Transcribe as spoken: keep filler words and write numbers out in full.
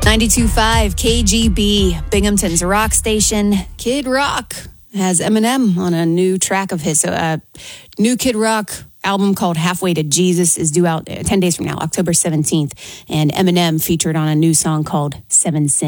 ninety-two point five K G B, Binghamton's rock station. Kid Rock has Eminem on a new track of his. So, uh, new Kid Rock album called Halfway to Jesus is due out ten days from now, October seventeenth. And Eminem featured on a new song called Seven Sins.